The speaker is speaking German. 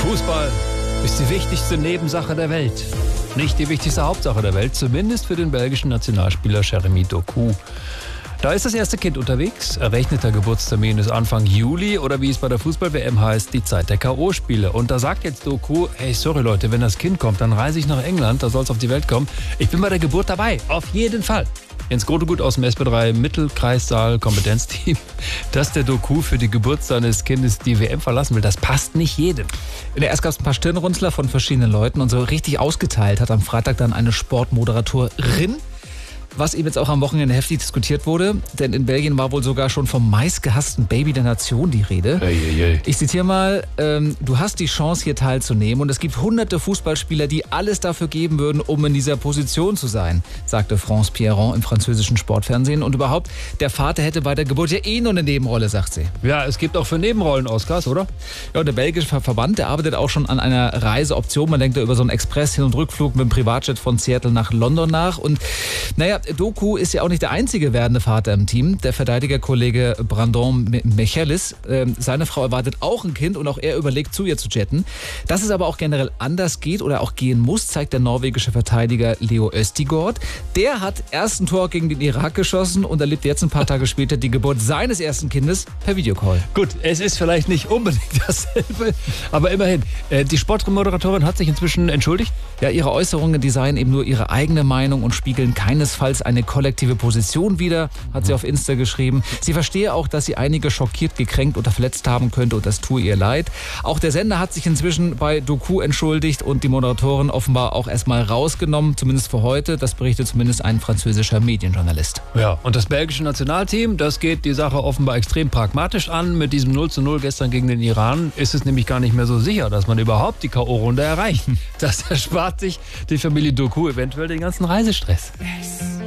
Fußball ist die wichtigste Nebensache der Welt. Nicht die wichtigste Hauptsache der Welt, zumindest für den belgischen Nationalspieler Jeremy Doku. Da ist das erste Kind unterwegs. Errechneter Geburtstermin ist Anfang Juli oder wie es bei der Fußball-WM heißt, die Zeit der K.O.-Spiele. Und da sagt jetzt Doku, hey, sorry Leute, wenn das Kind kommt, dann reise ich nach England, da soll es auf die Welt kommen. Ich bin bei der Geburt dabei, auf jeden Fall. Jens Grotegut aus dem SB3 Mittelkreissaal Kompetenzteam, dass der Doku für die Geburt seines Kindes die WM verlassen will, das passt nicht jedem. Erst gab es ein paar Stirnrunzler von verschiedenen Leuten und so richtig ausgeteilt hat am Freitag dann eine Sportmoderatorin. Was eben jetzt auch am Wochenende heftig diskutiert wurde, denn in Belgien war wohl sogar schon vom meistgehassten Baby der Nation die Rede. Ich zitiere mal, du hast die Chance hier teilzunehmen und es gibt hunderte Fußballspieler, die alles dafür geben würden, um in dieser Position zu sein, sagte France Pierron im französischen Sportfernsehen. Und überhaupt, der Vater hätte bei der Geburt ja eh nur eine Nebenrolle, sagt sie. Ja, es gibt auch für Nebenrollen Oscars, oder? Ja, und der belgische Verband, der arbeitet auch schon an einer Reiseoption. Man denkt da über so einen Express-Hin- und Rückflug mit dem Privatjet von Seattle nach London nach. Und naja, Doku ist ja auch nicht der einzige werdende Vater im Team. Der Verteidigerkollege Brandon Michelis, seine Frau erwartet auch ein Kind und auch er überlegt, zu ihr zu jetten. Dass es aber auch generell anders geht oder auch gehen muss, zeigt der norwegische Verteidiger Leo Østigård. Der hat erst ein Tor gegen den Irak geschossen und erlebt jetzt ein paar Tage später die Geburt seines ersten Kindes per Videocall. Gut, es ist vielleicht nicht unbedingt dasselbe, aber immerhin. Die Sportmoderatorin hat sich inzwischen entschuldigt. Ja, ihre Äußerungen, die seien eben nur ihre eigene Meinung und spiegeln keinesfalls eine kollektive Position wider, hat sie auf Insta geschrieben. Sie verstehe auch, dass sie einige schockiert, gekränkt oder verletzt haben könnte und das tue ihr leid. Auch der Sender hat sich inzwischen bei Doku entschuldigt und die Moderatorin offenbar auch erstmal rausgenommen, zumindest für heute. Das berichtet zumindest ein französischer Medienjournalist. Ja, und das belgische Nationalteam, das geht die Sache offenbar extrem pragmatisch an. Mit diesem 0:0 gestern gegen den Iran ist es nämlich gar nicht mehr so sicher, dass man überhaupt die K.O.-Runde erreicht. Das erspart sich die Familie Doku eventuell den ganzen Reisestress.